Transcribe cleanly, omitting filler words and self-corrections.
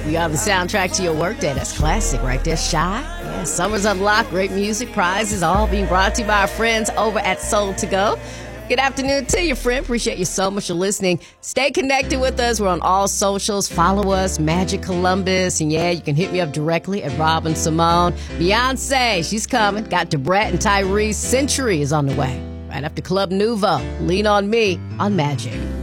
We are the soundtrack to your workday. That's classic right there. Shy. Yeah, summer's unlocked. Great music, prizes, all being brought to you by our friends over at Soul To Go. Good afternoon to you, friend. Appreciate you so much for listening. Stay connected with us. We're on all socials. Follow us, Magic Columbus. And yeah, you can hit me up directly at Robin Simone. Beyonce, she's coming. Got Debrat and Tyrese. Century is on the way. Right after Club Nouveau. Lean on Me on Magic.